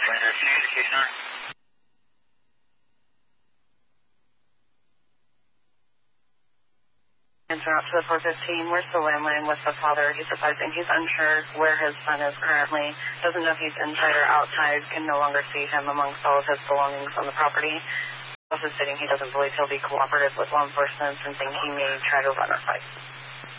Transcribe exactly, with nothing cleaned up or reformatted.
Ranger, communication. Interrupt to the four fifteen. We're still landline with the father. He's advising he's unsure where his son is currently. Doesn't know if he's inside or outside. Can no longer see him amongst all of his belongings on the property. Also stating he doesn't believe he'll be cooperative with law enforcement and thinks he may try to run or fight.